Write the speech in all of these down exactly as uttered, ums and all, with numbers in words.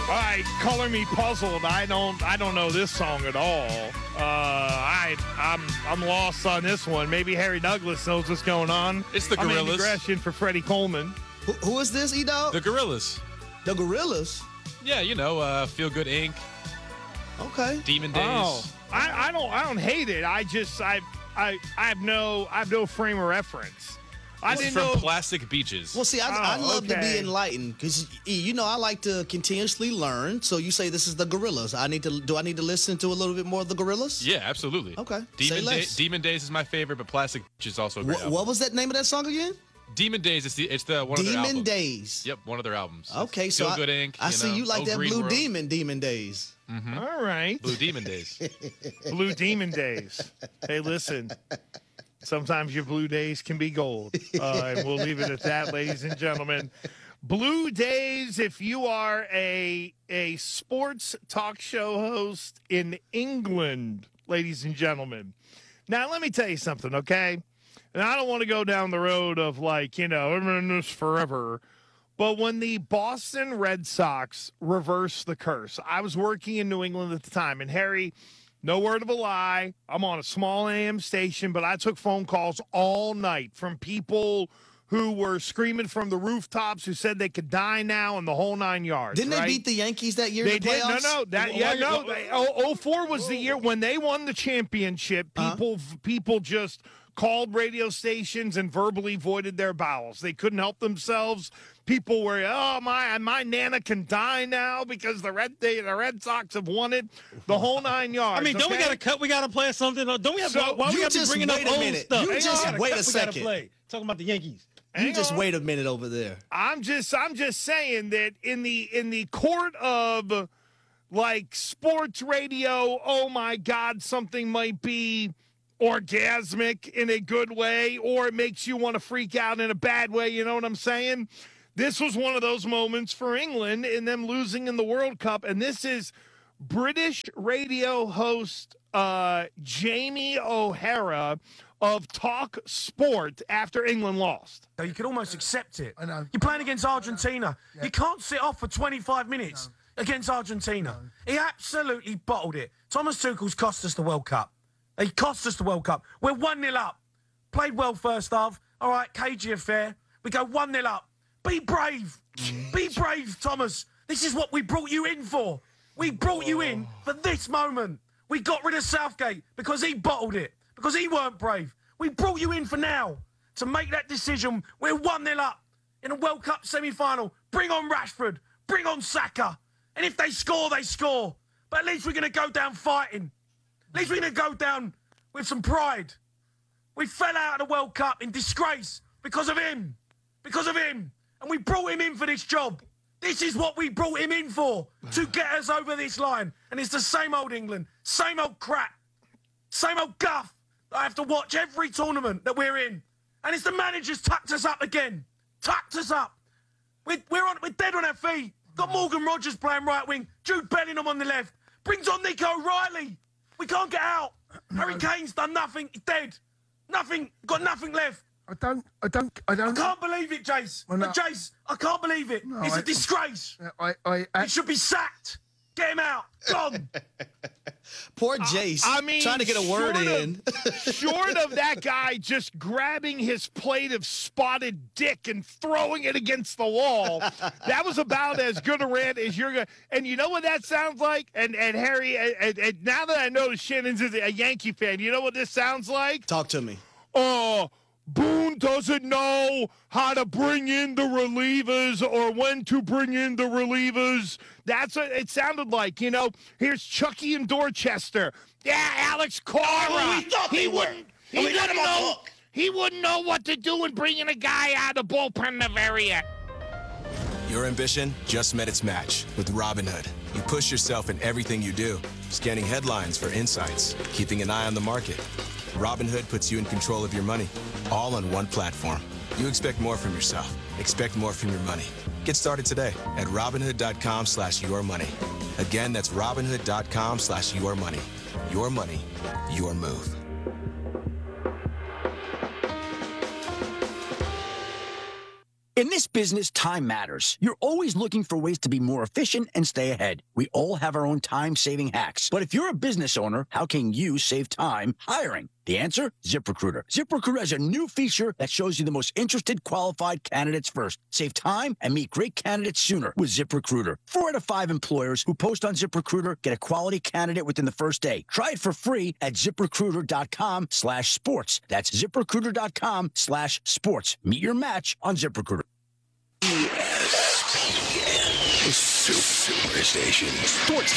All right, color me puzzled. I don't, I don't know this song at all. Uh, I, I'm, I'm lost on this one. Maybe Harry Douglas knows what's going on. It's the I'm in Gorillaz. digression for Freddie Coleman. Who, who is this, E-Dog? The Gorillaz. The Gorillaz? Yeah, you know, uh, Feel Good Incorporated. Okay. Demon Days. Oh, I, I don't, I don't hate it. I just, I, I, I have no, I have no frame of reference. I This is didn't from know. Plastic Beaches. Well, see, I, Oh, I love to okay. be enlightened because, you know, I like to continuously learn. So you say this is the Gorillaz. I need to. Do I need to listen to a little bit more of the Gorillaz? Yeah, absolutely. Okay. Say Demon, Day, less. Demon Days is my favorite, but Plastic Beaches is also a great Wh- album. what was that name of that song again? Demon Days is the it's the one of their Demon albums. Days. Yep, one of their albums. Okay, so Feel I, Good Incorporated. I see know, you like Oh that Green Blue World. Demon, Demon Days. All right, Blue Demon Days. Blue Demon Days. Hey, listen. Sometimes your blue days can be gold. Uh, and we'll leave it at that, ladies and gentlemen. Blue Days, if you are a a sports talk show host in England, ladies and gentlemen. Now, let me tell you something, okay? And I don't want to go down the road of like, you know, I'm in this forever. But when the Boston Red Sox reversed the curse, I was working in New England at the time, and Harry, no word of a lie, I'm on a small A M station, but I took phone calls all night from people who were screaming from the rooftops who said they could die now and the whole nine yards. Didn't right? they beat the Yankees that year They in the did. No, playoffs? no. That yeah, no. They, oh, oh four was the year when they won the championship. People, people just called radio stations and verbally voided their bowels. They couldn't help themselves. People were, oh my, my nana can die now because the Red they, the Red Sox have won it. The whole nine yards. I mean, don't we okay? got to cut? We got to play something. Don't we have? So, why why you we got to be just bringing up wait a old minute. stuff? You Hang just on, wait a we gotta second. Play. Talking about the Yankees. You Hang just on. wait a minute over there. I'm just I'm just saying that in the in the court of like sports radio, oh my God, something might be orgasmic in a good way, or it makes you want to freak out in a bad way, you know what I'm saying? This was one of those moments for England in them losing in the World Cup, and this is British radio host uh, Jamie O'Hara of Talk Sport after England lost. You could almost accept it. I know. You're playing against Argentina. You can't sit off for twenty-five minutes against Argentina. He absolutely bottled it. Thomas Tuchel's cost us the World Cup. He cost us the World Cup. We're one nil up. Played well first half. All right, cagey affair. We go one nil up. Be brave. Be brave, Thomas. This is what we brought you in for. We brought you in for this moment. We got rid of Southgate because he bottled it, because he weren't brave. We brought you in for now to make that decision. We're one nil up in a World Cup semi-final. Bring on Rashford. Bring on Saka. And if they score, they score. But at least we're going to go down fighting. At least we're going to go down with some pride. We fell out of the World Cup in disgrace because of him. Because of him. And we brought him in for this job. This is what we brought him in for, to get us over this line. And it's the same old England, same old crap, same old guff that I have to watch every tournament that we're in. And it's the manager's tucked us up again. Tucked us up. We're, we're, on, we're dead on our feet. Got Morgan Rogers playing right wing, Jude Bellingham on the left. Brings on Nico O'Reilly. We can't get out. Harry Kane's done nothing. He's dead. Nothing. Got nothing left. I don't, I don't, I I don't. can't believe it, Jace. Well, no. But Jace, I can't believe it. No, it's I- a disgrace. I, I, I He should be sacked. Get him out. Gone. Poor Jace. I mean, trying to get a word short in. Of, short of that guy just grabbing his plate of spotted dick and throwing it against the wall, that was about as good a rant as you're going to. And you know what that sounds like? And and Harry, and, and now that I know Shannon's is a Yankee fan, you know what this sounds like? Talk to me. Oh, Boone doesn't know how to bring in the relievers or when to bring in the relievers. That's what it sounded like. You know, here's Chucky in Dorchester. Yeah, Alex Cora. Oh, we thought he they were. wouldn't. He And we let wouldn't him off the know. hook. He wouldn't know what to do in bringing a guy out of the bullpen the very end. Your ambition just met its match with Robinhood. You push yourself in everything you do, scanning headlines for insights, keeping an eye on the market. Robinhood puts you in control of your money, all on one platform. You expect more from yourself. Expect more from your money. Get started today at Robinhood.com slash your money. Again, that's Robinhood.com slash your money. Your money, your move. In this business, time matters. You're always looking for ways to be more efficient and stay ahead. We all have our own time-saving hacks. But if you're a business owner, how can you save time hiring? The answer? ZipRecruiter. ZipRecruiter has a new feature that shows you the most interested qualified candidates first. Save time and meet great candidates sooner with ZipRecruiter. Four out of five employers who post on ZipRecruiter get a quality candidate within the first day. Try it for free at ZipRecruiter.com slash sports. That's ZipRecruiter.com slash sports. Meet your match on ZipRecruiter. E S P N Superstation Sports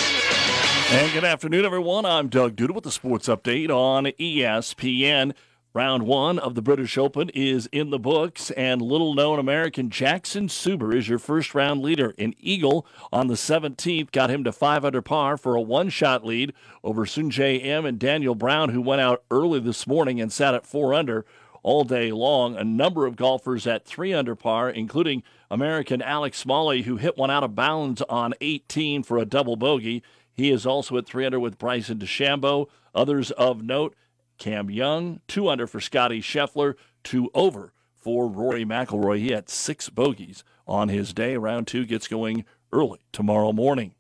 Center. And good afternoon, everyone. I'm Doug Duda with the Sports Update on E S P N. Round one of the British Open is in the books, and little-known American Jackson Suber is your first-round leader. An eagle on the seventeenth got him to five under par for a one-shot lead over Sungjae Im and Daniel Brown, who went out early this morning and sat at four under all day long. A number of golfers at three under par, including American Alex Smalley, who hit one out of bounds on eighteen for a double bogey. He is also at three under with Bryson DeChambeau. Others of note, Cam Young, two under for Scotty Scheffler, two over for Rory McIlroy. He had six bogeys on his day. Round two gets going early tomorrow morning.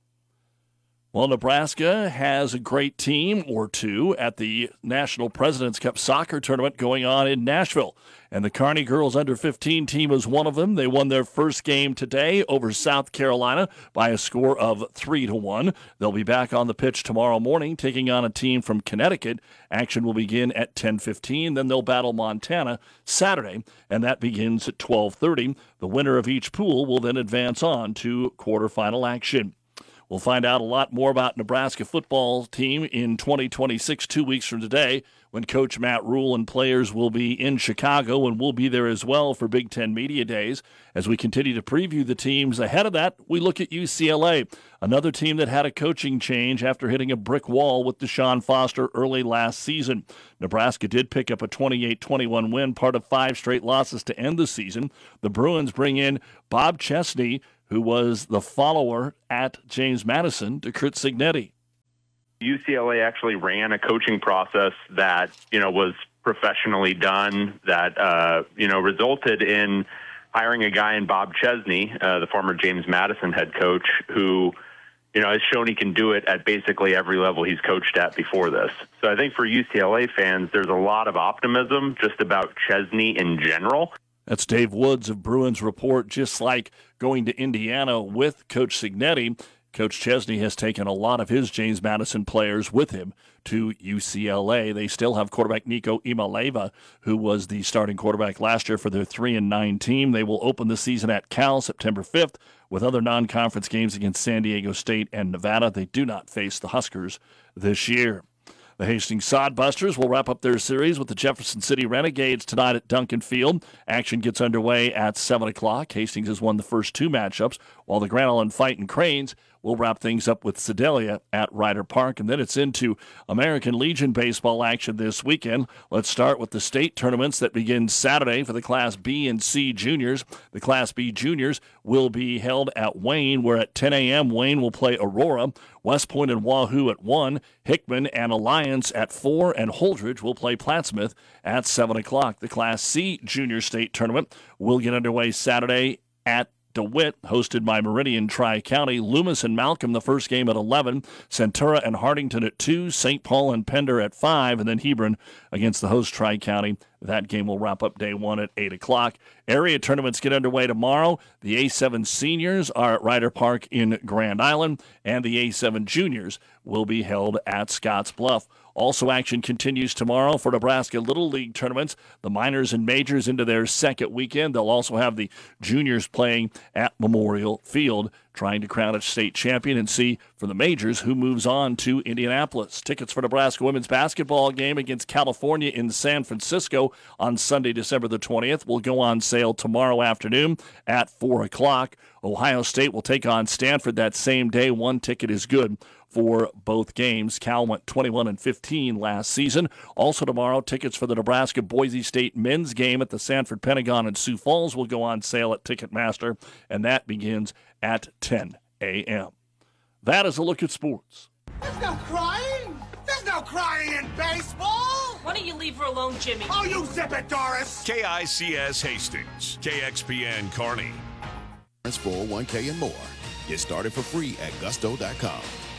Well, Nebraska has a great team or two at the National President's Cup soccer tournament going on in Nashville. And the Kearney girls under fifteen team is one of them. They won their first game today over South Carolina by a score of three to one. They'll be back on the pitch tomorrow morning taking on a team from Connecticut. Action will begin at ten fifteen. Then they'll battle Montana Saturday, and that begins at twelve thirty. The winner of each pool will then advance on to quarterfinal action. We'll find out a lot more about Nebraska football team in twenty twenty-six, two weeks from today, when Coach Matt Rule and players will be in Chicago, and we'll be there as well for Big Ten Media Days. As we continue to preview the teams ahead of that, we look at U C L A, another team that had a coaching change after hitting a brick wall with Deshaun Foster early last season. Nebraska did pick up a twenty-eight twenty-one win, part of five straight losses to end the season. The Bruins bring in Bob Chesney, who was the follower at James Madison to Curt Cignetti. U C L A actually ran a coaching process that, you know, was professionally done, that, uh, you know, resulted in hiring a guy in Bob Chesney, uh, the former James Madison head coach, who, you know, has shown he can do it at basically every level he's coached at before this. So I think for U C L A fans, there's a lot of optimism just about Chesney in general. That's Dave Woods of Bruins Report. Just like going to Indiana with Coach Cignetti, Coach Chesney has taken a lot of his James Madison players with him to U C L A. They still have quarterback Nico Imaleva, who was the starting quarterback last year for their three and nine team. They will open the season at Cal September fifth with other non-conference games against San Diego State and Nevada. They do not face the Huskers this year. The Hastings Sodbusters will wrap up their series with the Jefferson City Renegades tonight at Duncan Field. Action gets underway at seven o'clock. Hastings has won the first two matchups, while the Grand Island Fightin' Cranes will wrap things up with Sedalia at Ryder Park. And then it's into American Legion baseball action this weekend. Let's start with the state tournaments that begin Saturday for the Class B and C juniors. The Class B juniors will be held at Wayne, where at ten a.m. Wayne will play Aurora. West Point and Wahoo at one, Hickman and Alliance at four, and Holdridge will play Plattsmouth at seven o'clock. The Class C Junior State Tournament will get underway Saturday at DeWitt, hosted by Meridian Tri-County. Loomis and Malcolm, the first game at eleven. Centura and Hartington at two. Saint Paul and Pender at five. And then Hebron against the host Tri-County. That game will wrap up day one at eight o'clock. Area tournaments get underway tomorrow. The A seven seniors are at Ryder Park in Grand Island, and the A seven juniors will be held at Scotts Bluff. Also, action continues tomorrow for Nebraska Little League tournaments. The minors and majors into their second weekend. They'll also have the juniors playing at Memorial Field, trying to crown a state champion and see for the majors who moves on to Indianapolis. Tickets for Nebraska women's basketball game against California in San Francisco on Sunday, December the twentieth will go on sale tomorrow afternoon at four o'clock. Ohio State will take on Stanford that same day. One ticket is good for both games. Cal went twenty-one and fifteen last season. Also tomorrow, tickets for the Nebraska-Boise State men's game at the Sanford Pentagon in Sioux Falls will go on sale at Ticketmaster, and that begins at ten a.m. That is a look at sports. That's not crying. There's no crying in baseball! Why don't you leave her alone, Jimmy? Oh, you zip it, Doris! K I C S Hastings, K X P N Kearney. four oh one k and more. Get started for free at gusto dot com.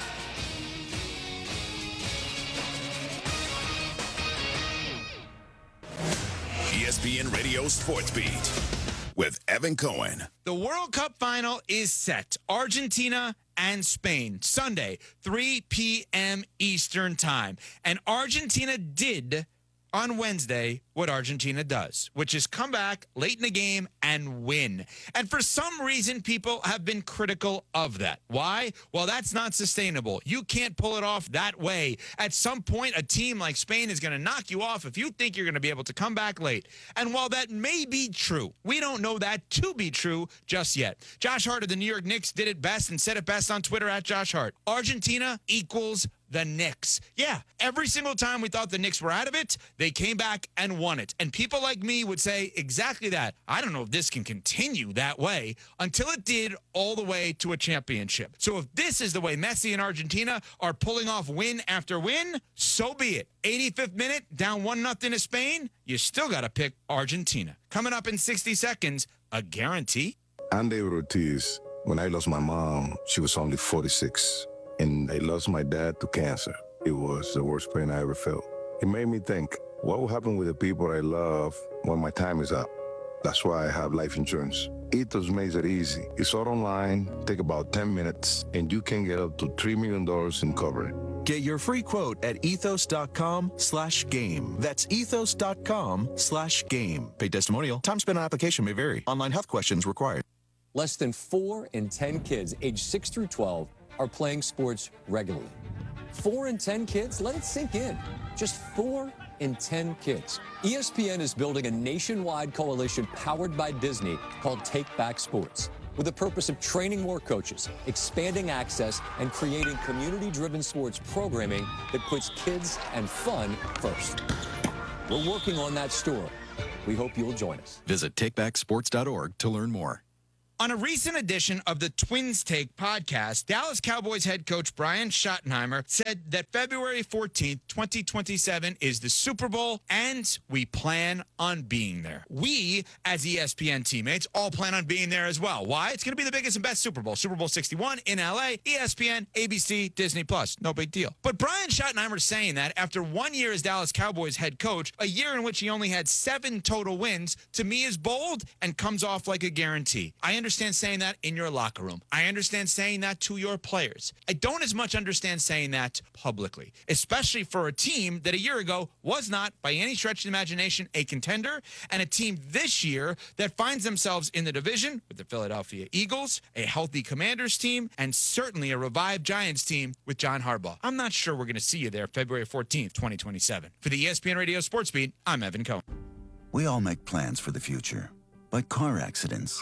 E S P N Radio Sports Beat with Evan Cohen. The World Cup final is set. Argentina and Spain, Sunday, three p.m. Eastern Time. And Argentina did on Wednesday what Argentina does, which is come back late in the game and win. And for some reason, people have been critical of that. Why? Well, that's not sustainable. You can't pull it off that way. At some point, a team like Spain is going to knock you off if you think you're going to be able to come back late. And while that may be true, we don't know that to be true just yet. Josh Hart of the New York Knicks did it best and said it best on Twitter at Josh Hart. Argentina equals the Knicks. Yeah, every single time we thought the Knicks were out of it, they came back and won it. And people like me would say exactly that. I don't know if this can continue that way until it did all the way to a championship. So if this is the way Messi and Argentina are pulling off win after win, so be it. eighty-fifth minute, down one nothing to Spain, you still got to pick Argentina. Coming up in sixty seconds, a guarantee. Andy Ortiz, when I lost my mom, she was only forty-six. And I lost my dad to cancer. It was the worst pain I ever felt. It made me think, what will happen with the people I love when my time is up? That's why I have life insurance. Ethos makes it easy. It's all online, take about ten minutes, and you can get up to three million dollars in coverage. Get your free quote at ethos.com slash game. That's ethos.com slash game. Paid testimonial. Time spent on application may vary. Online health questions required. Less than four in ten kids aged six through twelve are playing sports regularly. Four in ten kids? Let it sink in. Just four in ten kids. E S P N is building a nationwide coalition powered by Disney called Take Back Sports, with the purpose of training more coaches, expanding access, and creating community-driven sports programming that puts kids and fun first. We're working on that story. We hope you'll join us. Visit take back sports dot org to learn more. On a recent edition of the Twins Take podcast, Dallas Cowboys head coach Brian Schottenheimer said that February fourteenth, twenty twenty-seven is the Super Bowl, and we plan on being there. We, as E S P N teammates, all plan on being there as well. Why? It's going to be the biggest and best Super Bowl. Super Bowl sixty-one in L A, E S P N, A B C, Disney Plus. No big deal. But Brian Schottenheimer is saying that after one year as Dallas Cowboys head coach, a year in which he only had seven total wins, to me is bold and comes off like a guarantee. I understand saying that in your locker room. I understand saying that to your players. I don't as much understand saying that publicly, especially for a team that a year ago was not, by any stretch of the imagination, a contender, and a team this year that finds themselves in the division with the Philadelphia Eagles, a healthy Commanders team, and certainly a revived Giants team with John Harbaugh. I'm not sure we're going to see you there February fourteenth, twenty twenty-seven. For the E S P N Radio Sports Beat, I'm Evan Cohen. We all make plans for the future, but car accidents,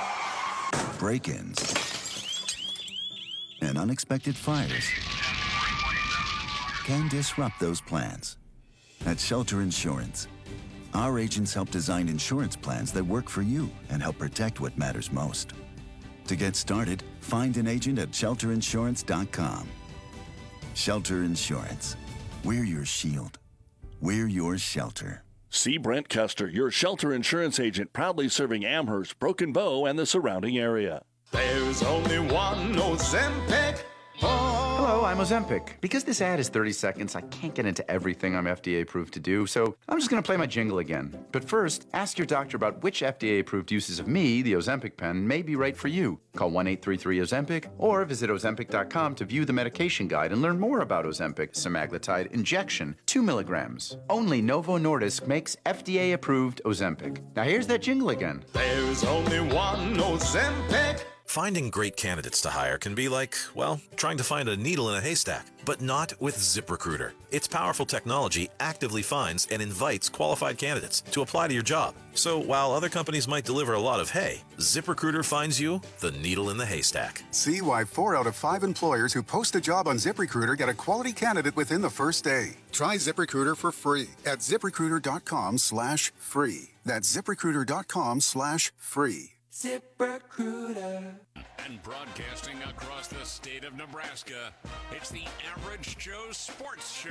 break-ins, and unexpected fires can disrupt those plans. At Shelter Insurance, our agents help design insurance plans that work for you and help protect what matters most. To get started, find an agent at shelter insurance dot com. Shelter Insurance. We're your shield. We're your shelter. See Brent Custer, your Shelter Insurance agent, proudly serving Amherst, Broken Bow, and the surrounding area. There's only one Ozempic. Hello, I'm Ozempic. Because this ad is thirty seconds, I can't get into everything I'm F D A approved to do, so I'm just going to play my jingle again. But first, ask your doctor about which F D A approved uses of me, the Ozempic pen, may be right for you. Call one eight three three Ozempic or visit ozempic dot com to view the medication guide and learn more about Ozempic semaglutide injection, two milligrams. Only Novo Nordisk makes F D A approved Ozempic. Now here's that jingle again. There's only one Ozempic. Finding great candidates to hire can be like, well, trying to find a needle in a haystack, but not with ZipRecruiter. Its powerful technology actively finds and invites qualified candidates to apply to your job. So while other companies might deliver a lot of hay, ZipRecruiter finds you the needle in the haystack. See why four out of five employers who post a job on ZipRecruiter get a quality candidate within the first day. Try ZipRecruiter for free at ziprecruiter dot com slash free. That's ziprecruiter dot com slash free. ZipRecruiter. And broadcasting across the state of Nebraska, it's the Average Joe Sports Show.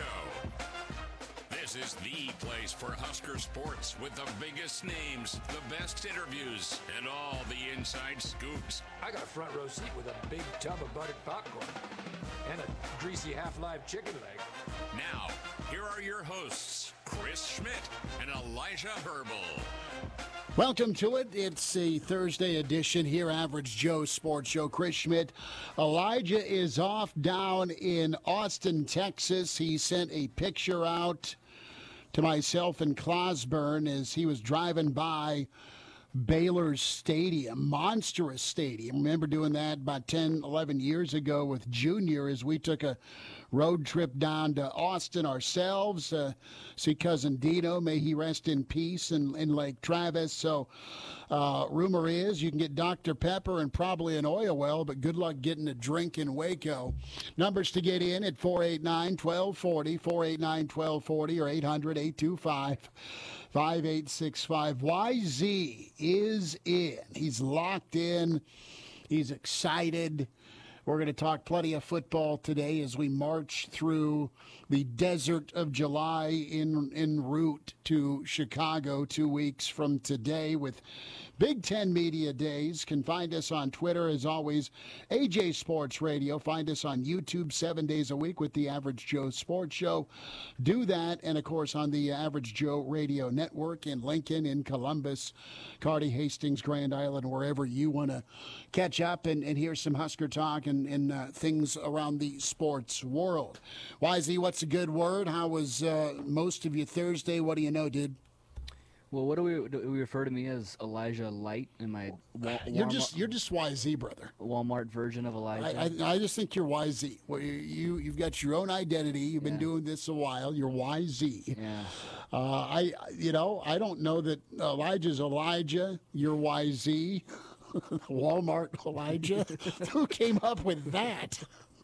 This is the place for Husker sports with the biggest names, the best interviews, and all the inside scoops. I got a front row seat with a big tub of buttered popcorn and a greasy half-live chicken leg. Now, here are your hosts, Chris Schmidt and Elijah Herbal. Welcome to it. It's a Thursday edition here, Average Joe Sports Show. Chris Schmidt. Elijah is off down in Austin, Texas. He sent a picture out to myself and Clausburn as he was driving by Baylor's stadium, monstrous stadium. Remember doing that about ten, eleven years ago with Junior as we took a road trip down to Austin ourselves. Uh, see cousin Dino, may he rest in peace in, in Lake Travis. So uh, rumor is you can get Doctor Pepper and probably an oil well, but good luck getting a drink in Waco. Numbers to get in at four eight nine, one two four zero, four eight nine, one two four zero or eight hundred, eight two five, five eight six five. Y Z is in. He's locked in. He's excited. We're going to talk plenty of football today as we march through the desert of July en, en route to Chicago two weeks from today with Big Ten Media Days. Can find us on Twitter, as always, A J Sports Radio. Find us on YouTube seven days a week with the Average Joe Sports Show. Do that, and, of course, on the Average Joe Radio Network in Lincoln, in Columbus, Kearney, Hastings, Grand Island, wherever you want to catch up and, and hear some Husker talk and, and uh, things around the sports world. Y Z, what's a good word? How was uh, most of your Thursday? What do you know, dude? Well, what do we do we refer to me as Elijah Light in my Wal- You're just you're just Y Z, brother. Walmart version of Elijah. I, I, I just think you're Y Z. Well, you, you you've got your own identity. You've been Yeah. doing this a while. You're Y Z. Yeah. Uh, I you know I don't know that Elijah's Elijah. You're Y Z. Walmart Elijah. Who came up with that?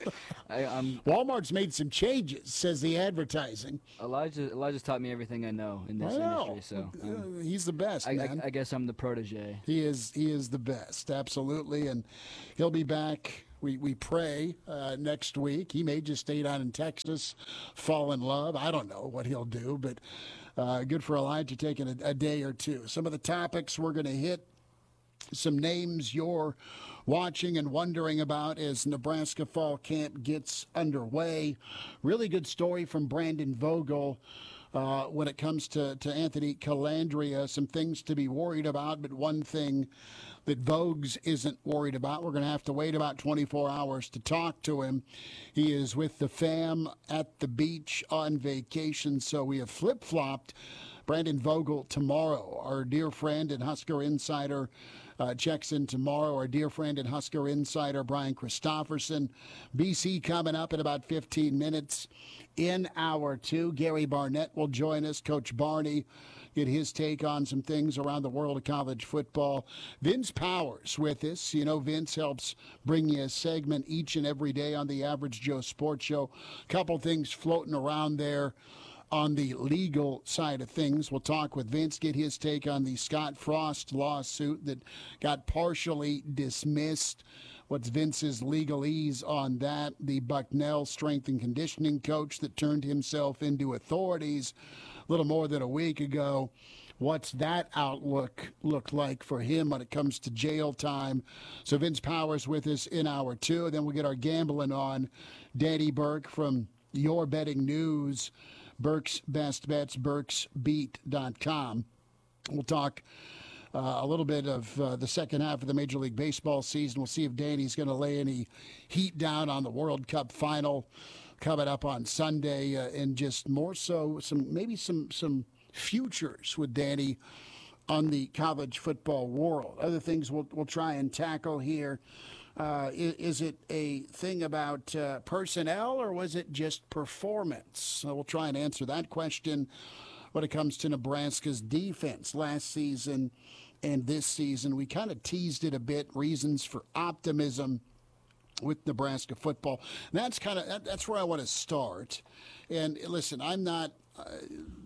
I, I'm, Walmart's made some changes, says the advertising. Elijah Elijah's taught me everything I know in this I know. industry. So um, Uh, he's the best, I, man. I, I guess I'm the protege. He is he is the best, absolutely, and he'll be back. We we pray uh, next week. He may just stay down in Texas, fall in love. I don't know what he'll do, but uh, good for Elijah taking a, a day or two. Some of the topics we're going to hit. Some names you're watching and wondering about as Nebraska fall camp gets underway. Really good story from Brandon Vogel uh, when it comes to, to Anthony Calandria. Some things to be worried about, but one thing that Vogues isn't worried about. We're going to have to wait about twenty-four hours to talk to him. He is with the fam at the beach on vacation, so we have flip-flopped Brandon Vogel tomorrow. Our dear friend and Husker Insider uh, checks in tomorrow. Our dear friend and Husker Insider Brian Christopherson. B C coming up in about fifteen minutes. In hour two, Gary Barnett will join us. Coach Barney, get his take on some things around the world of college football. Vince Powers with us. You know, Vince helps bring you a segment each and every day on the Average Joe Sports Show. A couple things floating around there on the legal side of things. We'll talk with Vince, get his take on the Scott Frost lawsuit that got partially dismissed. What's Vince's legalese on that? The Bucknell strength and conditioning coach that turned himself into authorities a little more than a week ago. What's that outlook look like for him when it comes to jail time? So Vince Powers with us in hour two. Then we'll get our gambling on. Danny Burke from Your Betting News, Burke's Best Bets, burks beat dot com. We'll talk uh, a little bit of uh, the second half of the Major League Baseball season. We'll see if Danny's going to lay any heat down on the World Cup final coming up on Sunday, uh, and just more so some maybe some some futures with Danny on the college football world. Other things we'll we'll try and tackle here. Uh, is, is it a thing about uh, personnel, or was it just performance? So we'll try and answer that question when it comes to Nebraska's defense last season and this season. We kind of teased it a bit, reasons for optimism with Nebraska football. And that's kind of that, that's where I want to start. And listen, I'm not uh,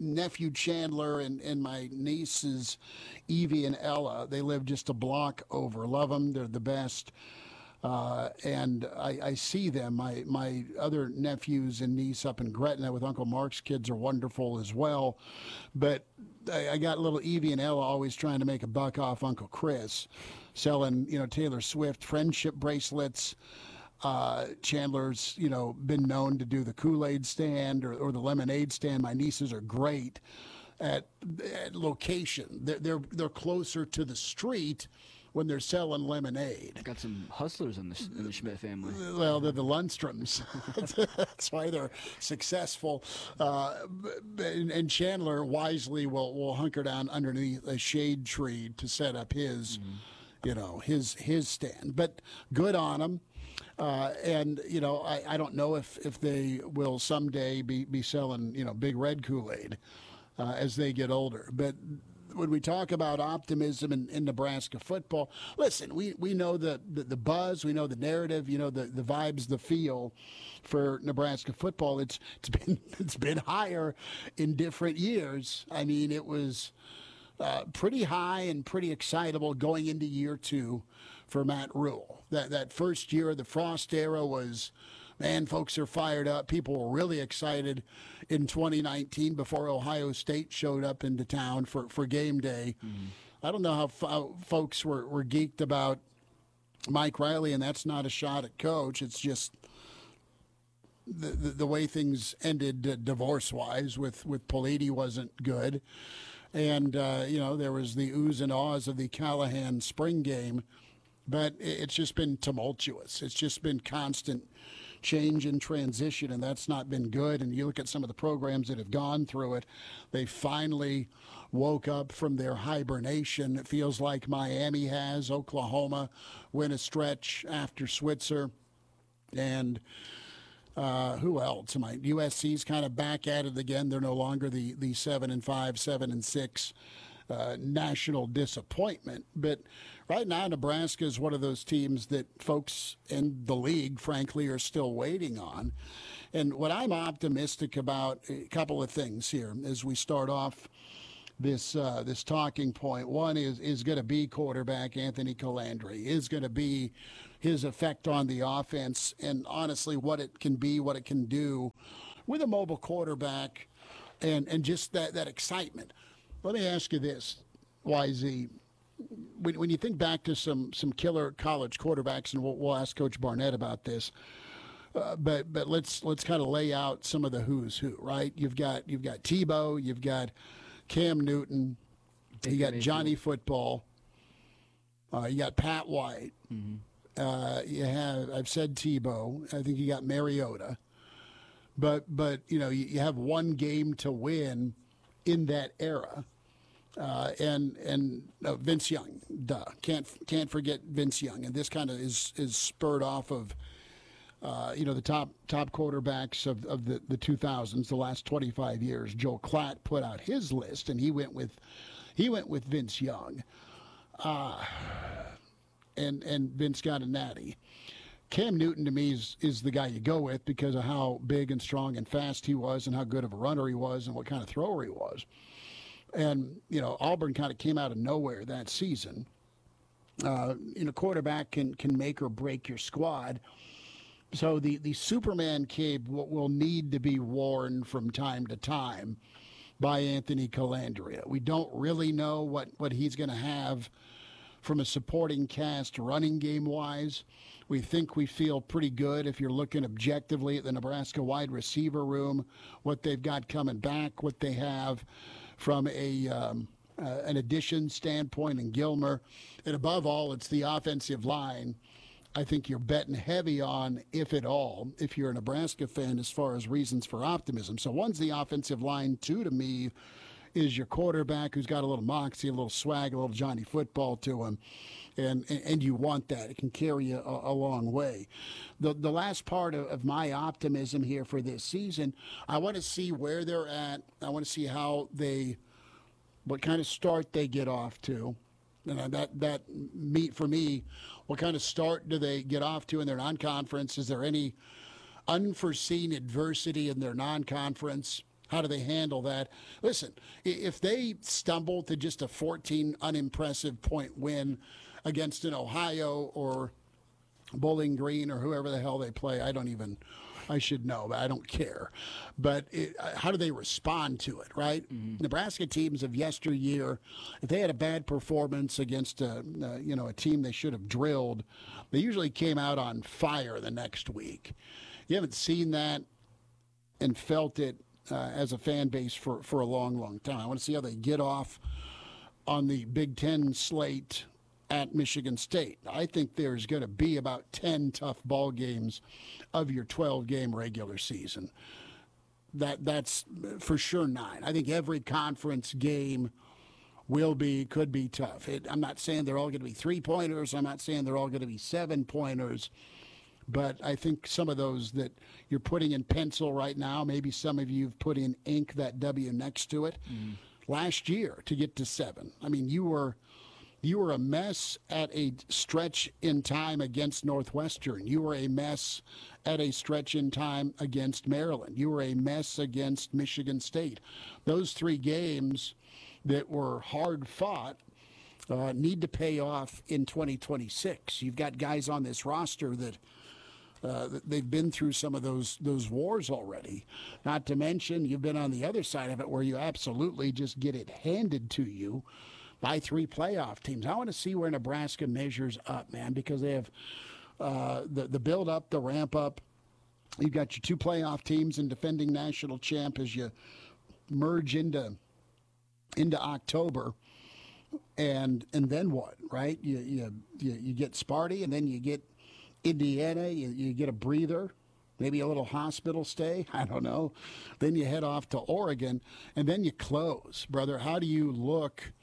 nephew Chandler and, and my nieces Evie and Ella, they live just a block over. Love them. They're the best. Uh, and I, I see them. My my other nephews and niece up in Gretna with Uncle Mark's kids are wonderful as well. But I, I got little Evie and Ella always trying to make a buck off Uncle Chris, selling, you know, Taylor Swift friendship bracelets. Uh, Chandler's, you know, been known to do the Kool-Aid stand or, or the lemonade stand. My nieces are great at, at location. They're, they're they're closer to the street when they're selling lemonade. Got some hustlers in the in the Schmidt family. Well, they're the Lundstroms. That's why they're successful. Uh, and, and Chandler wisely will, will hunker down underneath a shade tree to set up his, mm-hmm. you know, his his stand. But good on him. Uh, and, you know, I, I don't know if, if they will someday be, be selling, you know, Big Red Kool-Aid uh, as they get older. But when we talk about optimism in, in Nebraska football, listen, we, we know the, the, the buzz, we know the narrative, you know, the, the vibes, the feel for Nebraska football. It's it's been it's been higher in different years. I mean, it was uh, pretty high and pretty excitable going into year two for Matt Rule. That that first year of the Frost era was, man, folks are fired up. People were really excited in twenty nineteen before Ohio State showed up into town for, for game day. Mm-hmm. I don't know how, f- how folks were, were geeked about Mike Riley, and that's not a shot at coach. It's just the the, the way things ended uh, divorce-wise with, with Politi wasn't good. And, uh, you know, there was the oohs and ahs of the Callahan spring game. But it's just been tumultuous. It's just been constant change and transition, and that's not been good. And you look at some of the programs that have gone through it, they finally woke up from their hibernation. It feels like Miami has. Oklahoma win a stretch after Switzer. And uh, who else? My U S C's kind of back at it again. They're no longer the, the seven and five, seven and six uh, national disappointment. But right now, Nebraska is one of those teams that folks in the league, frankly, are still waiting on. And what I'm optimistic about, a couple of things here as we start off this uh, this talking point. One is is going to be quarterback Anthony Colandre, is going to be his effect on the offense, and honestly, what it can be, what it can do with a mobile quarterback, and, and just that, that excitement. Let me ask you this, Y Z. When, when you think back to some some killer college quarterbacks, and we'll, we'll ask Coach Barnett about this, uh, but but let's let's kind of lay out some of the who's who, right? You've got you've got Tebow, you've got Cam Newton, you got Johnny Football, uh, you got Pat White, mm-hmm. uh, you have I've said Tebow, I think you got Mariota, but but you know you, you have one game to win in that era. Uh, and and uh, Vince Young, duh, can't can't forget Vince Young, and this kind of is is spurred off of, uh, you know, the top top quarterbacks of, of the, the two thousands, the last twenty-five years. Joe Klatt put out his list, and he went with he went with Vince Young, uh, and and Vince got a natty. Cam Newton to me is is the guy you go with because of how big and strong and fast he was, and how good of a runner he was, and what kind of thrower he was. And, you know, Auburn kind of came out of nowhere that season. Uh, you know, quarterback can, can make or break your squad. So the, the Superman cape will, will need to be worn from time to time by Anthony Colandre. We don't really know what, what he's going to have from a supporting cast running game-wise. We think we feel pretty good if you're looking objectively at the Nebraska wide receiver room, what they've got coming back, what they have from a um, uh, an addition standpoint in Gilmer. And above all, it's the offensive line. I think you're betting heavy on, if at all, if you're a Nebraska fan, as far as reasons for optimism. So one's the offensive line. Two, to me, is your quarterback who's got a little moxie, a little swag, a little Johnny football to him. And, and, and you want that. It can carry you a, a long way. The, the last part of, of my optimism here for this season, I want to see where they're at. I want to see how they, what kind of start they get off to. And that, that meet for me, what kind of start do they get off to in their non-conference? Is there any unforeseen adversity in their non-conference? How do they handle that? Listen, if they stumble to just a fourteen unimpressive point win against an Ohio or Bowling Green or whoever the hell they play, I don't even, I should know, but I don't care. But it, how do they respond to it, right? Mm-hmm. Nebraska teams of yesteryear, if they had a bad performance against a, uh, you know, a team they should have drilled, they usually came out on fire the next week. You haven't seen that and felt it uh, as a fan base for, for a long, long time. I want to see how they get off on the Big Ten slate at Michigan State. I think there's going to be about ten tough ball games of your twelve-game regular season. That that's for sure nine. I think every conference game will be, could be tough. It, I'm not saying they're all going to be three-pointers. I'm not saying they're all going to be seven-pointers. But I think some of those that you're putting in pencil right now, maybe some of you have put in ink, that W next to it, mm. last year to get to seven. I mean, you were... You were a mess at a stretch in time against Northwestern. You were a mess at a stretch in time against Maryland. You were a mess against Michigan State. Those three games that were hard fought uh, need to pay off in twenty twenty-six. You've got guys on this roster that uh, they've been through some of those those wars already. Not to mention, you've been on the other side of it where you absolutely just get it handed to you by three playoff teams. I want to see where Nebraska measures up, man, because they have uh, the, the build-up, the ramp-up. You've got your two playoff teams and defending national champ as you merge into into October. And and then what, right? You you you, you get Sparty, and then you get Indiana. You, you get a breather, maybe a little hospital stay. I don't know. Then you head off to Oregon, and then you close. Brother, how do you look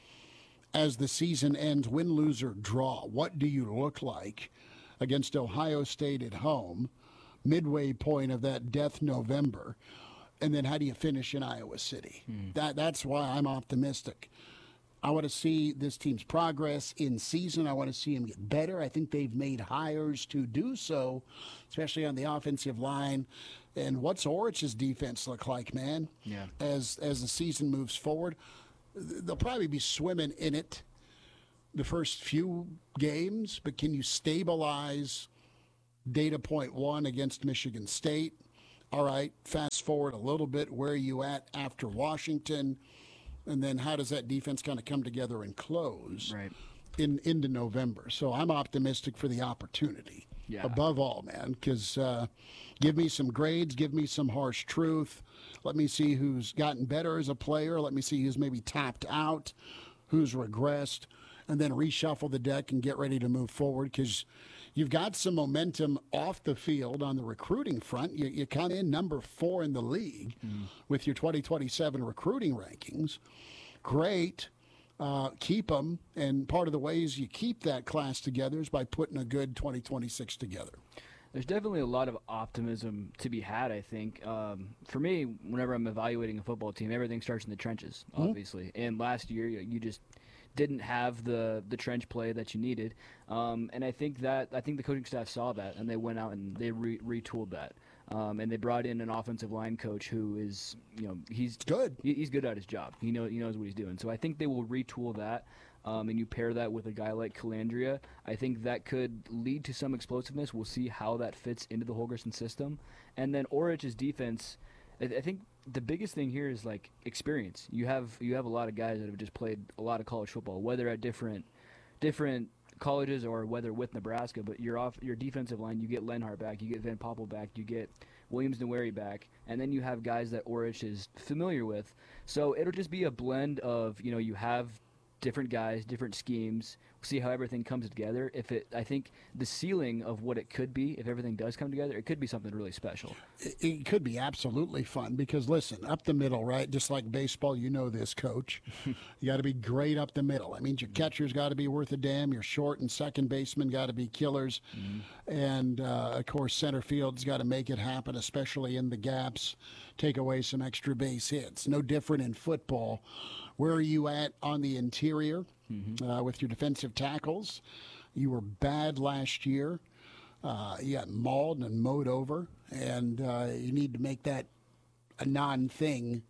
as the season ends, win, lose, or draw? What do you look like against Ohio State at home, midway point of that death November? And then how do you finish in Iowa City? Hmm. That That's why I'm optimistic. I want to see this team's progress in season. I want to see them get better. I think they've made hires to do so, especially on the offensive line. And what's Orich's defense look like, man? Yeah. As as the season moves forward, they'll probably be swimming in it the first few games, but can you stabilize data point one against Michigan State? All right, fast forward a little bit. Where are you at after Washington? And then how does that defense kind of come together and close right. in into November? So I'm optimistic for the opportunity. Yeah. Above all, man, because uh, give me some grades, give me some harsh truth. Let me see who's gotten better as a player. Let me see who's maybe tapped out, who's regressed, and then reshuffle the deck and get ready to move forward, because you've got some momentum off the field on the recruiting front. You, you come in number four in the league mm. with your twenty twenty-seven recruiting rankings. Great. Uh, keep them, and part of the ways you keep that class together is by putting a good twenty twenty-six together. There's definitely a lot of optimism to be had, I think. Um, for me, whenever I'm evaluating a football team, everything starts in the trenches, obviously. Mm-hmm. And last year, you just didn't have the, the trench play that you needed. Um, and I think that I think the coaching staff saw that, and they went out and they re- retooled that. Um, and they brought in an offensive line coach who is, you know, he's good. He, he's good at his job. He know he knows what he's doing. So I think they will retool that. Um, and you pair that with a guy like Calandria, I think that could lead to some explosiveness. We'll see how that fits into the Holgorsen system. And then Orich's defense, I, I think the biggest thing here is like experience. You have you have a lot of guys that have just played a lot of college football, whether at different different colleges or whether with Nebraska. But you're off your defensive line. You get Lenhart back, you get Van Poppel back, you get Williams Nwaneri back, and then you have guys that Orich is familiar with. So it'll just be a blend of, you know, you have different guys, different schemes. We'll see how everything comes together. If it, I think the ceiling of what it could be, if everything does come together, it could be something really special. It, it could be absolutely fun because, listen, up the middle, right? Just like baseball, you know this, Coach. You got to be great up the middle. I mean, your catcher's got to be worth a damn. Your short and second baseman got to be killers. Mm-hmm. And, uh, of course, center field's got to make it happen, especially in the gaps, take away some extra base hits. No different in football. Where are you at on the interior mm-hmm. uh, with your defensive tackles? You were bad last year. Uh, you got mauled and mowed over, and uh, you need to make that a non-thing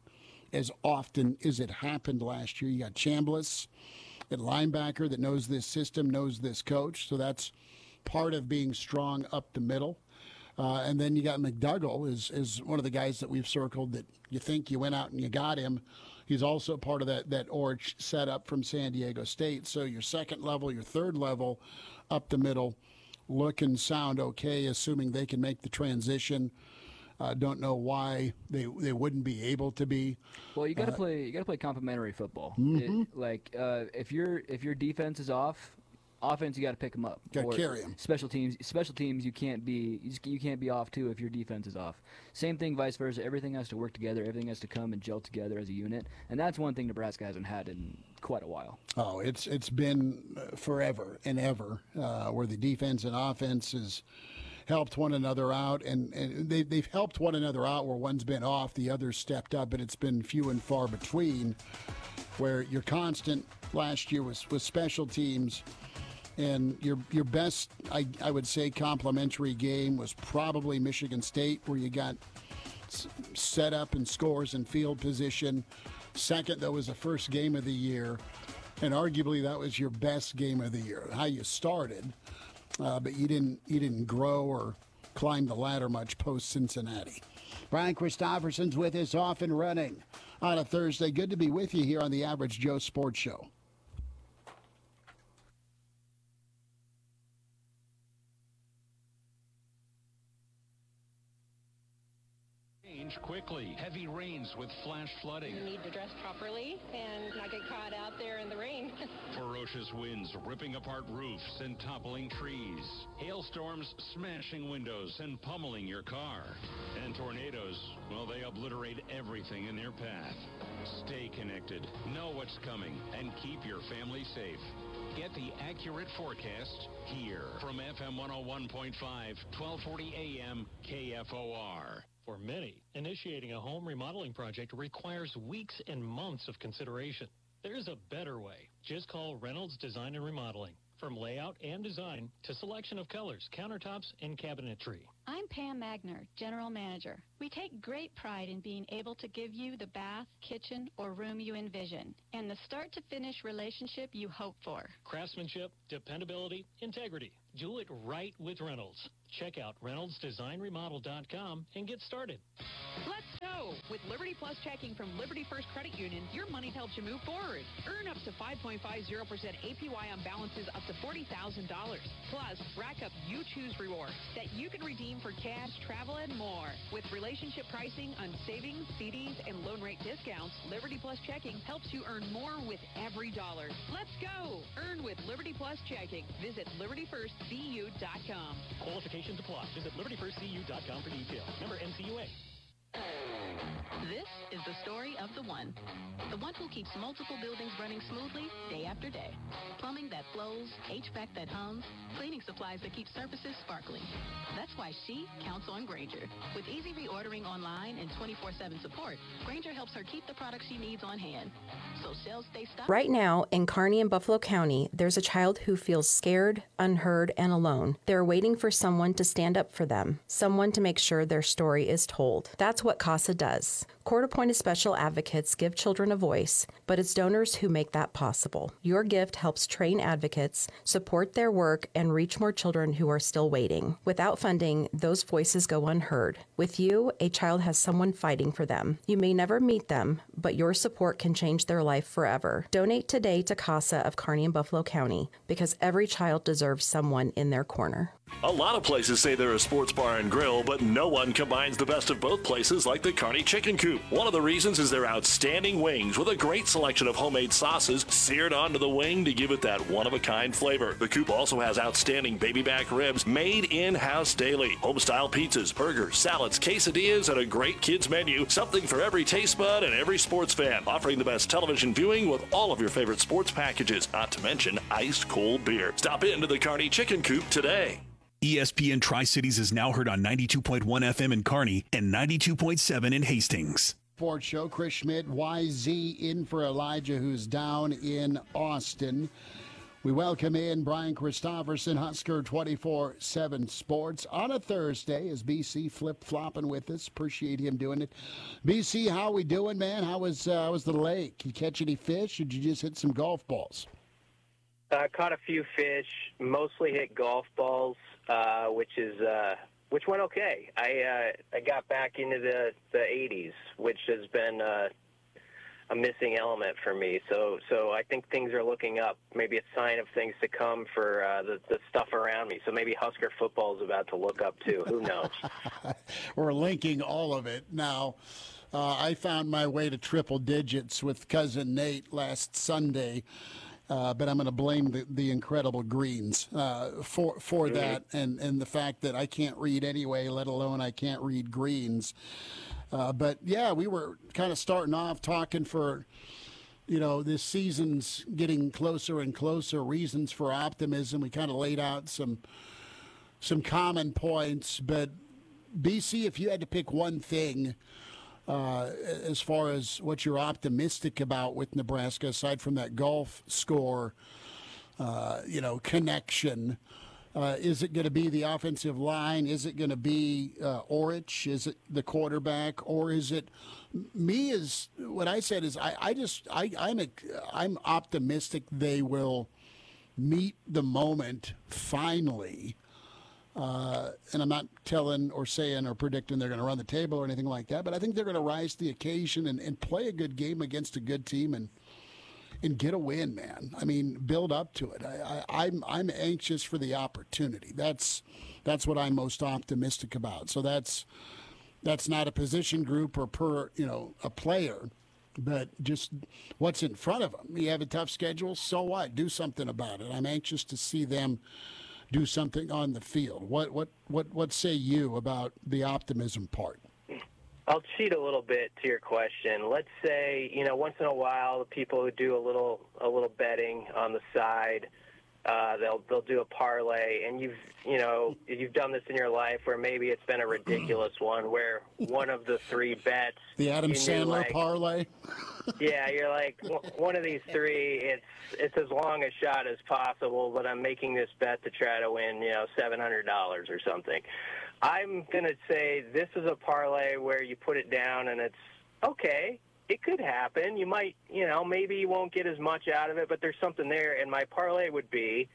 as often as it happened last year. You got Chambliss at linebacker that knows this system, knows this coach. So that's part of being strong up the middle. Uh, and then you got McDougall is, is one of the guys that we've circled that you think you went out and you got him. He's also part of that, that orange setup from San Diego State. So your second level, your third level up the middle look and sound okay, assuming they can make the transition. Uh, don't know why they they wouldn't be able to be. Well, you got to Uh, play. You got to play complementary football. Mhm. It- like uh, if your if your defense is off, offense you got to pick them up. Gotta Or carry 'em. Special teams. Special teams you can't be. You, just, you can't be off too if your defense is off. Same thing, vice versa. Everything has to work together. Everything has to come and gel together as a unit. And that's one thing Nebraska hasn't had in quite a while. Oh, it's it's been uh, forever and ever uh, where the defense and offense has helped one another out, and, and they, they've helped one another out where one's been off, the other's stepped up, but it's been few and far between. Where your constant last year was, was special teams, and your your best, I, I would say, complimentary game was probably Michigan State, where you got s- set up and scores and field position. Second, that was the first game of the year, and arguably that was your best game of the year. How you started, uh, but you didn't you didn't grow or climb the ladder much post Cincinnati. Brian Christopherson's with us, off and running on a Thursday. Good to be with you here on the Average Joe Sports Show. Change quickly. Heavy rains with flash flooding. You need to dress properly and not get caught out there in the rain. Ferocious winds ripping apart roofs and toppling trees. Hailstorms smashing windows and pummeling your car. And tornadoes, well, they obliterate everything in their path. Stay connected, know what's coming, and keep your family safe. Get the accurate forecast here from F M one oh one point five, twelve forty A M K F O R. For many, initiating a home remodeling project requires weeks and months of consideration. There's a better way. Just call Reynolds Design and Remodeling. From layout and design to selection of colors, countertops, and cabinetry. I'm Pam Magner, General Manager. We take great pride in being able to give you the bath, kitchen, or room you envision, and the start-to-finish relationship you hope for. Craftsmanship, dependability, integrity. Do it right with Reynolds. Check out reynolds design remodel dot com and get started. Let's go! With Liberty Plus checking from Liberty First Credit Union, your money helps you move forward. Earn up to five point five zero percent A P Y on balances up to forty thousand dollars. Plus, rack up You Choose rewards that you can redeem for cash, travel, and more. With relationship pricing on savings, C Ds, and loan rate discounts, Liberty Plus checking helps you earn more with every dollar. Let's go! Earn with Liberty Plus checking. Visit liberty first c u dot com. Qualifications apply. Visit liberty first c u dot com for details. Member N C U A. This is the story of the one. The one who keeps multiple buildings running smoothly day after day. Plumbing that flows, H V A C that hums, cleaning supplies that keep surfaces sparkling. That's why she counts on Grainger. With easy reordering online and twenty-four seven support, Grainger helps her keep the products she needs on hand. So sales stay stocked. Right now, in Kearney and Buffalo County, there's a child who feels scared, unheard, and alone. They're waiting for someone to stand up for them, someone to make sure their story is told. That's what CASA does. Court-appointed special advocates give children a voice, but it's donors who make that possible. Your gift helps train advocates, support their work, and reach more children who are still waiting. Without funding, those voices go unheard. With you, a child has someone fighting for them. You may never meet them, but your support can change their life forever. Donate today to CASA of Kearney and Buffalo County, because every child deserves someone in their corner. A lot of places say they're a sports bar and grill, but no one combines the best of both places like the Kearney Chicken Coop. One of the reasons is their outstanding wings with a great selection of homemade sauces seared onto the wing to give it that one-of-a-kind flavor. The Coop also has outstanding baby back ribs made in-house daily, home-style pizzas, burgers, salads, quesadillas, and a great kids menu. Something for every taste bud and every sports fan. Offering the best television viewing with all of your favorite sports packages, not to mention iced cold beer. Stop into the Kearney Chicken Coop today. E S P N Tri-Cities is now heard on ninety-two point one F M in Kearney and ninety-two point seven in Hastings. Sports Show, Chris Schmidt, Y Z in for Elijah, who's down in Austin. We welcome in Brian Christopherson, Husker twenty-four seven Sports, on a Thursday as B C flip-flopping with us. Appreciate him doing it. B C, how we doing, man? How was, uh, how was the lake? You catch any fish, or did you just hit some golf balls? I uh, caught a few fish, mostly hit golf balls, uh, which is uh, which went okay. I uh, I got back into the, the eighties, which has been uh, a missing element for me. So so I think things are looking up, maybe a sign of things to come for uh, the, the stuff around me. So maybe Husker football is about to look up too. Who knows? We're linking all of it. Now, uh, I found my way to triple digits with cousin Nate last Sunday. Uh, but I'm going to blame the, the incredible greens uh, for for mm-hmm. that and, and the fact that I can't read anyway, let alone I can't read greens. Uh, but, yeah, we were kind of starting off talking for, you know, this season's getting closer and closer, reasons for optimism. We kind of laid out some some common points. But, B C, if you had to pick one thing uh, as far as what you're optimistic about with Nebraska, aside from that golf score, uh, you know, connection, Uh, is it going to be the offensive line? Is it going to be uh, Orich? Is it the quarterback? Or is it me? Is what I said is I, I just I, I'm a, I'm optimistic they will meet the moment finally. Uh, and I'm not telling or saying or predicting they're going to run the table or anything like that, but I think they're going to rise to the occasion and, and play a good game against a good team and and get a win, man. I mean, build up to it. I, I, I'm I'm anxious for the opportunity. That's that's what I'm most optimistic about. So that's that's not a position group or per you know a player, but just what's in front of them. You have a tough schedule, so what? Do something about it. I'm anxious to see them do something on the field. What what what what say you about the optimism part? I'll cheat a little bit to your question. Let's say, you know, once in a while, people who do a little a little betting on the side, uh, they'll they'll do a parlay, and you've you know you've done this in your life where maybe it's been a ridiculous one where one of the three bets. The Adam Sandler like, parlay. Yeah, you're like one of these three. It's it's as long a shot as possible, but I'm making this bet to try to win, you know, seven hundred dollars or something. I'm going to say this is a parlay where you put it down and it's, okay, it could happen. You might, you know, maybe you won't get as much out of it, but there's something there. And my parlay would be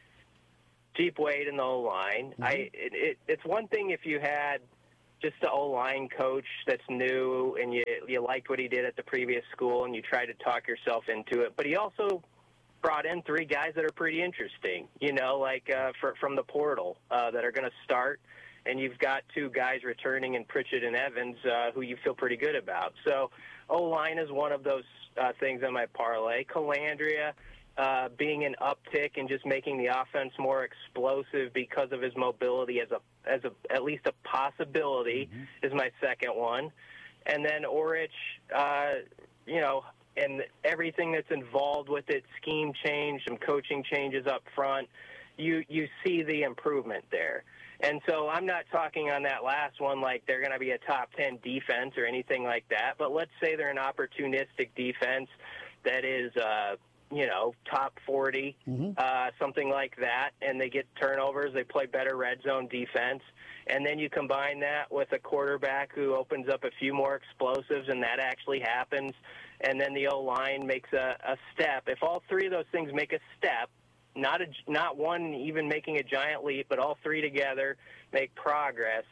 Jeep Wade in the O-line. Mm-hmm. I it, it, it's one thing if you had just the O-line coach that's new and you, you liked what he did at the previous school and you try to talk yourself into it. But he also brought in three guys that are pretty interesting, you know, like uh, for, from the portal uh, that are going to start. And you've got two guys returning in Pritchett and Evans uh, who you feel pretty good about. So O-line is one of those uh, things on my parlay. Calandria uh, being an uptick and just making the offense more explosive because of his mobility as a as a at least a possibility mm-hmm. is my second one. And then Orich, uh, you know, and everything that's involved with it, scheme change, some coaching changes up front, you you see the improvement there. And so I'm not talking on that last one like they're going to be a top ten defense or anything like that, but let's say they're an opportunistic defense that is, uh, you know, top forty, mm-hmm. uh, something like that, and they get turnovers, they play better red zone defense, and then you combine that with a quarterback who opens up a few more explosives, and that actually happens, and then the O-line makes a, a step. If all three of those things make a step, Not a, not one even making a giant leap, but all three together make progress.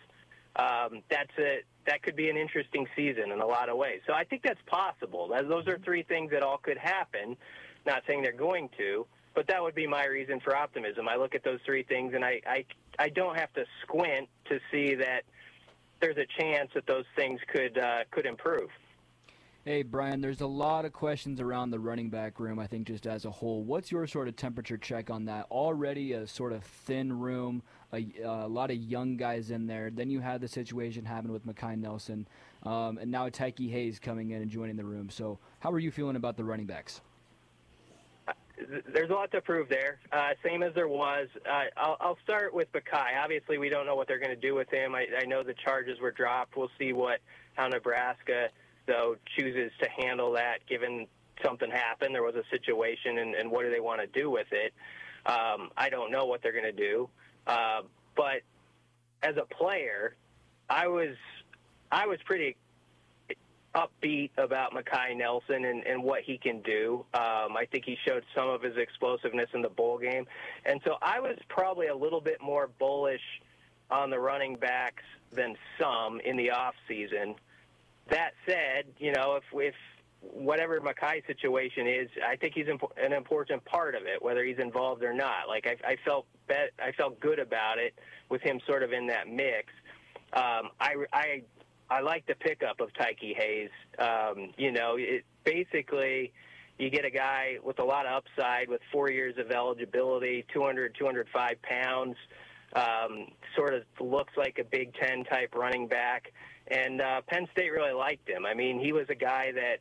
Um, that's a, that could be an interesting season in a lot of ways. So I think that's possible. Those are three things that all could happen. Not saying they're going to, but that would be my reason for optimism. I look at those three things, and I, I, I don't have to squint to see that there's a chance that those things could uh, could improve. Hey, Brian, there's a lot of questions around the running back room, I think, just as a whole. What's your sort of temperature check on that? Already a sort of thin room, a, a lot of young guys in there. Then you had the situation happen with Mekhi Nelson, um, and now Tyke Hayes coming in and joining the room. So how are you feeling about the running backs? There's a lot to prove there, uh, same as there was. Uh, I'll, I'll start with Mekhi. Obviously, we don't know what they're going to do with him. I, I know the charges were dropped. We'll see what how Nebraska – though chooses to handle that given something happened. There was a situation, and, and what do they want to do with it? Um, I don't know what they're going to do. Uh, but as a player, I was I was pretty upbeat about Makai Nelson and, and what he can do. Um, I think he showed some of his explosiveness in the bowl game. And so I was probably a little bit more bullish on the running backs than some in the off season. That said, you know, if if whatever Makai's situation is, I think he's impo- an important part of it, whether he's involved or not. Like I, I felt bet, I felt good about it with him sort of in that mix. Um, I, I I like the pickup of Tyke Hayes. Um, you know, it basically you get a guy with a lot of upside with four years of eligibility, two hundred, two hundred five pounds. Um, sort of looks like a Big Ten type running back, and uh, Penn State really liked him. I mean, he was a guy that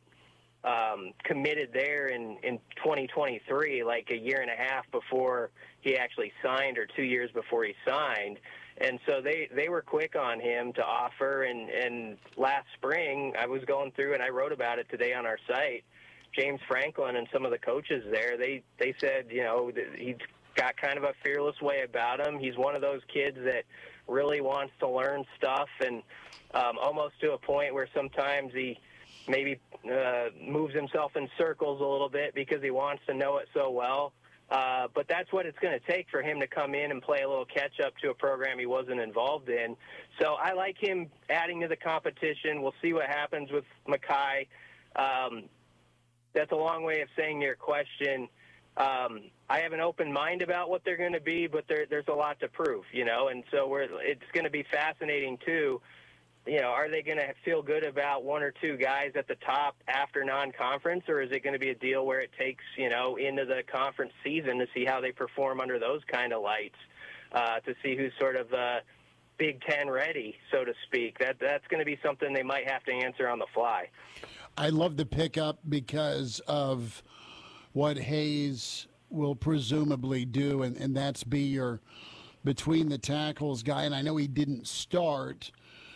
um, committed there in, in twenty twenty-three, like a year and a half before he actually signed, or two years before he signed. And so they, they were quick on him to offer. And, and last spring, I was going through, and I wrote about it today on our site. James Franklin and some of the coaches there, they, they said, you know, he's got kind of a fearless way about him. He's one of those kids that really wants to learn stuff, and um, almost to a point where sometimes he maybe uh, moves himself in circles a little bit because he wants to know it so well. Uh, but that's what it's going to take for him to come in and play a little catch-up to a program he wasn't involved in. So I like him adding to the competition. We'll see what happens with Makai. Um, that's a long way of saying to your question, Um, I have an open mind about what they're going to be, but there, there's a lot to prove, you know, and so we're, it's going to be fascinating, too. You know, are they going to feel good about one or two guys at the top after non-conference, or is it going to be a deal where it takes, you know, into the conference season to see how they perform under those kind of lights, uh, to see who's sort of uh, Big Ten ready, so to speak? That That's going to be something they might have to answer on the fly. I love the pickup because of what Hayes will presumably do, and, and that's be your between the tackles guy. And I know he didn't start,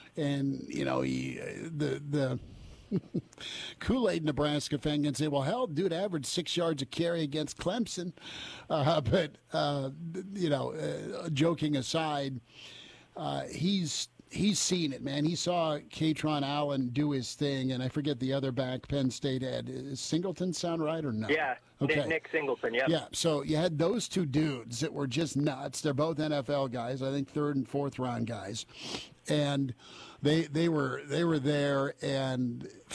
and you know he the the Kool-Aid Nebraska fan can say, well, hell, dude averaged six yards a carry against Clemson. Uh, but uh, you know, uh, joking aside, uh, he's. He's seen it, man. He saw Katron Allen do his thing, and I forget the other back Penn State had. Is Singleton sound right or no? Yeah, okay. Nick, Nick Singleton, yeah. Yeah, so you had those two dudes that were just nuts. They're both N F L guys, I think third and fourth round guys. And they they were they were there, and